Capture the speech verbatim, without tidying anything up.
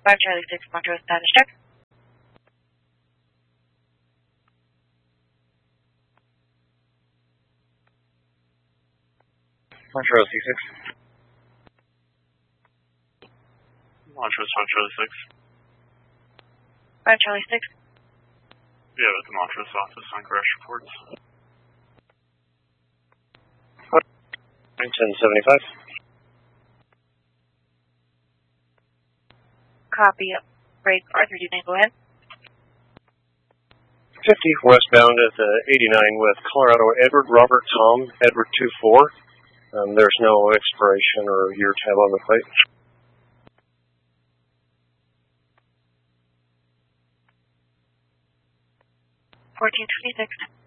five Charlie six, Montrose status check. Montrose C six. Montrose five Charlie six. five Charlie six. Yeah, with the Montrose office on crash reports. ten seventy-five. Copy. Break Arthur, you can go ahead. fifty westbound at the eighty-nine with Colorado Edward Robert Tom Edward two four. Um, there's no expiration or year tab on the plate. fourteen twenty-six.